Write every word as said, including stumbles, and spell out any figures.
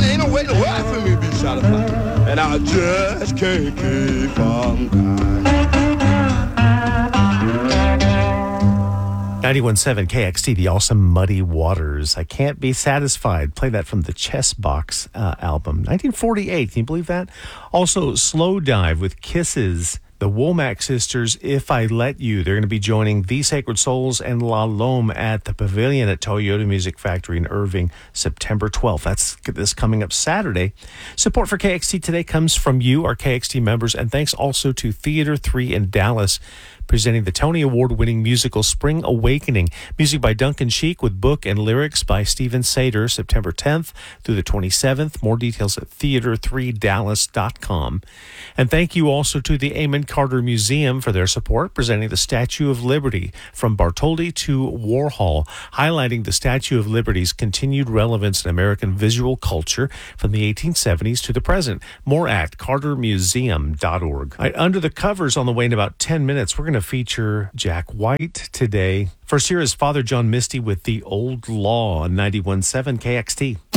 honey, ain't no way in the world for me to be satisfied. And I just can't keep on crying. ninety-one point seven K X T, the awesome Muddy Waters. I Can't Be Satisfied. Play that from the Chess Box uh, album. nineteen forty-eight, can you believe that? Also, Slow Dive with Kisses. The Womack Sisters, If I Let You. They're going to be joining The Sacred Souls and La Lome at the Pavilion at Toyota Music Factory in Irving, September twelfth. That's this coming up Saturday. Support for K X T today comes from you, our K X T members, and thanks also to Theater three in Dallas, presenting the Tony Award-winning musical Spring Awakening. Music by Duncan Sheik with book and lyrics by Stephen Sater, September tenth through the twenty-seventh. More details at theater three dallas dot com. And thank you also to the Amon Carter Museum for their support, presenting the Statue of Liberty from Bartholdi to Warhol, highlighting the Statue of Liberty's continued relevance in American visual culture from the eighteen seventies to the present. More at carter museum dot org. Right, under the covers on the way in about ten minutes, we're going to feature Jack White today. First here is Father John Misty with The Old Law on ninety-one point seven K X T.